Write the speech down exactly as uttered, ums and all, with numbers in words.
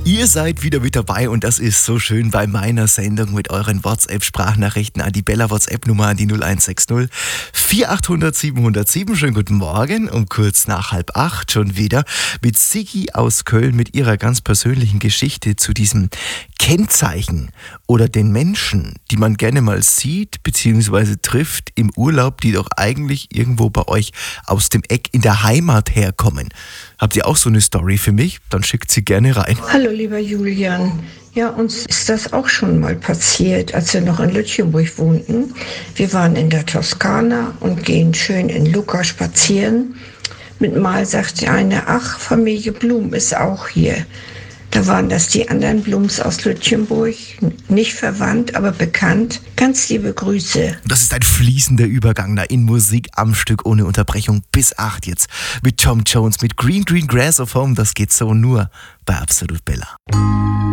Ihr seid wieder mit dabei und das ist so schön bei meiner Sendung mit euren WhatsApp-Sprachnachrichten an die Bella WhatsApp-Nummer an die null eins sechs null vier achthundert siebenhundertsieben. Schönen guten Morgen, um kurz nach halb acht schon wieder mit Siggi aus Köln mit ihrer ganz persönlichen Geschichte zu diesem Kennzeichen oder den Menschen, die man gerne mal sieht bzw. trifft im Urlaub, die doch eigentlich irgendwo bei euch aus dem Eck in der Heimat herkommen. Habt ihr auch so eine Story für mich? Dann schickt sie gerne rein. Hallo lieber Julian, ja, uns ist das auch schon mal passiert, als wir noch in Lütjenburg wohnten. Wir waren in der Toskana und gehen schön in Lucca spazieren. Mit Mal sagte eine, ach, Familie Blum ist auch hier. Da waren das die anderen Blums aus Lütjenburg, nicht verwandt, aber bekannt. Ganz liebe Grüße. Das ist ein fließender Übergang da in Musik am Stück ohne Unterbrechung bis acht jetzt mit Tom Jones, mit Green Green Grass of Home. Das geht so nur bei Absolut Bella.